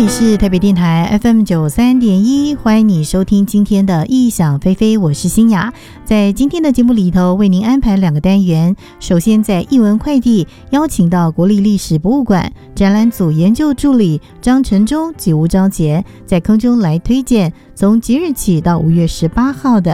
里是台北电台 FM93.1，欢迎你收听今天的异想飞飞，我是欣雅。在今天的节目里头，为您安排2个单元。首先在艺文快递邀请到国立历史博物馆展览组研究助理张承忠及吴昭杰，在空中来推荐从即日起到5月18号的